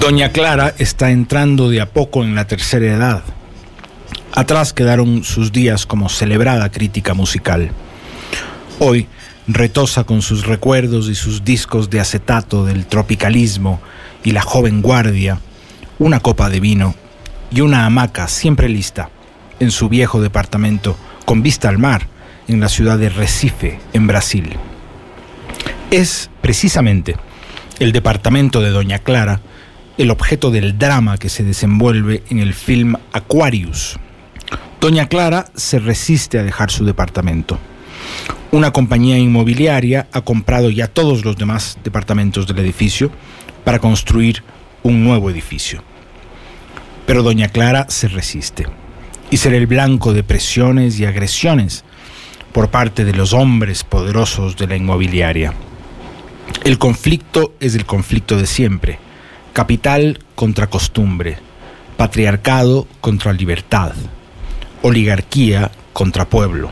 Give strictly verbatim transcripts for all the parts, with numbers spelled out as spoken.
Doña Clara está entrando de a poco en la tercera edad. Atrás quedaron sus días como celebrada crítica musical. Hoy retosa con sus recuerdos y sus discos de acetato del tropicalismo y la joven guardia, una copa de vino y una hamaca siempre lista en su viejo departamento con vista al mar en la ciudad de Recife, en Brasil. Es precisamente el departamento de Doña Clara el objeto del drama que se desenvuelve en el film Aquarius. Doña Clara se resiste a dejar su departamento. Una compañía inmobiliaria ha comprado ya todos los demás departamentos del edificio para construir un nuevo edificio. Pero Doña Clara se resiste y será el blanco de presiones y agresiones por parte de los hombres poderosos de la inmobiliaria. El conflicto es el conflicto de siempre: capital contra costumbre, patriarcado contra libertad, oligarquía contra pueblo.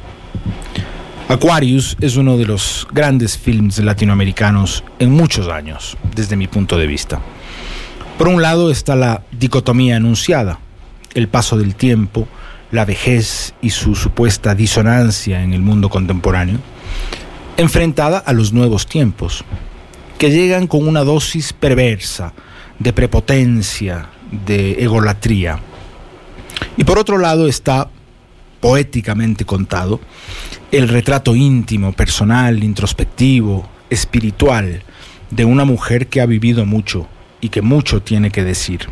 Aquarius es uno de los grandes films latinoamericanos en muchos años, desde mi punto de vista. Por un lado está la dicotomía anunciada, el paso del tiempo, la vejez y su supuesta disonancia en el mundo contemporáneo, enfrentada a los nuevos tiempos, que llegan con una dosis perversa de prepotencia, de egolatría. Y por otro lado está, poéticamente contado, el retrato íntimo, personal, introspectivo, espiritual de una mujer que ha vivido mucho y que mucho tiene que decir.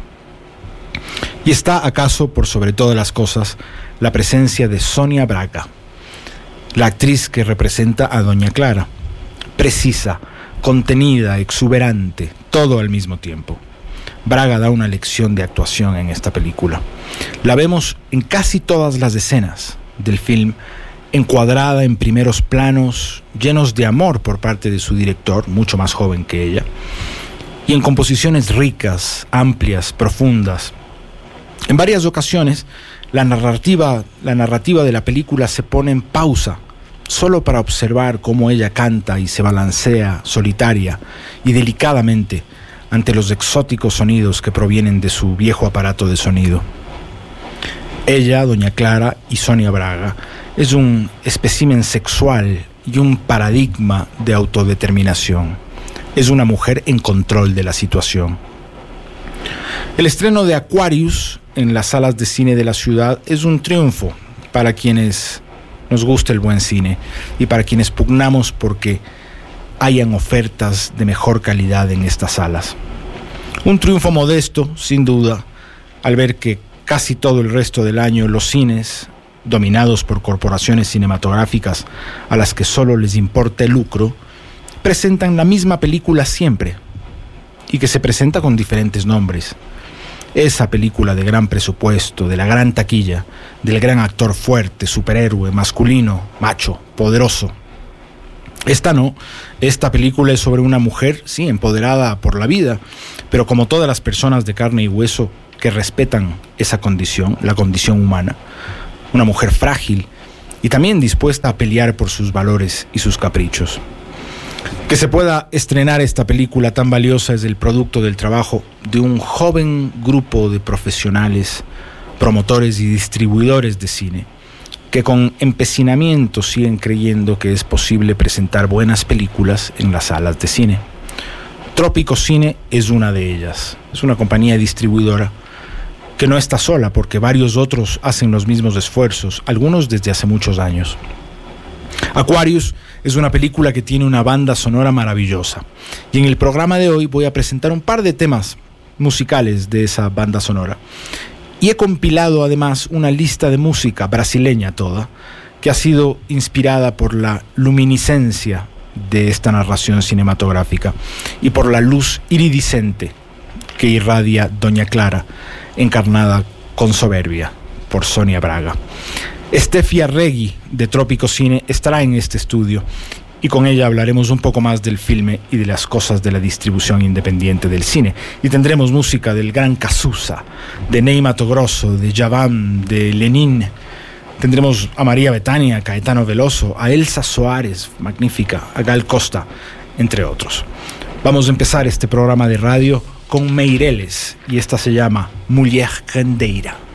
Y está, acaso, por sobre todas las cosas, la presencia de Sonia Braga, la actriz que representa a Doña Clara, precisa, contenida, exuberante, todo al mismo tiempo. Braga da una lección de actuación en esta película. La vemos en casi todas las escenas del film, encuadrada en primeros planos llenos de amor por parte de su director, mucho más joven que ella, y en composiciones ricas, amplias, profundas. En varias ocasiones, la narrativa, la narrativa de la película se pone en pausa, solo para observar cómo ella canta y se balancea solitaria y delicadamente ante los exóticos sonidos que provienen de su viejo aparato de sonido. Ella, Doña Clara y Sonia Braga, es un espécimen sexual y un paradigma de autodeterminación. Es una mujer en control de la situación. El estreno de Aquarius en las salas de cine de la ciudad es un triunfo para quienes nos gusta el buen cine y para quienes pugnamos porque hayan ofertas de mejor calidad en estas salas. Un triunfo modesto, sin duda, al ver que casi todo el resto del año los cines, dominados por corporaciones cinematográficas a las que solo les importa el lucro, presentan la misma película siempre, y que se presenta con diferentes nombres. Esa película de gran presupuesto, de la gran taquilla, del gran actor fuerte, superhéroe, masculino, macho, poderoso. Esta no, esta película es sobre una mujer, sí, empoderada por la vida, pero como todas las personas de carne y hueso que respetan esa condición, la condición humana, una mujer frágil y también dispuesta a pelear por sus valores y sus caprichos. Que se pueda estrenar esta película tan valiosa es el producto del trabajo de un joven grupo de profesionales, promotores y distribuidores de cine, que con empecinamiento siguen creyendo que es posible presentar buenas películas en las salas de cine. Trópico Cine es una de ellas. Es una compañía distribuidora que no está sola porque varios otros hacen los mismos esfuerzos, algunos desde hace muchos años. Aquarius es una película que tiene una banda sonora maravillosa. Y en el programa de hoy voy a presentar un par de temas musicales de esa banda sonora. Y he compilado además una lista de música brasileña toda, que ha sido inspirada por la luminiscencia de esta narración cinematográfica y por la luz iridiscente que irradia Doña Clara, encarnada con soberbia por Sonia Braga. Steffi Arregui, de Trópico Cine, estará en este estudio y con ella hablaremos un poco más del filme y de las cosas de la distribución independiente del cine. Y tendremos música del gran Cazuza, de Ney Matogrosso, de Javan, de Lenin. Tendremos a María Bethania, a Caetano Veloso, a Elsa Soares, magnífica, a Gal Costa, entre otros. Vamos a empezar este programa de radio con Meireles y esta se llama Mulher Rendeira.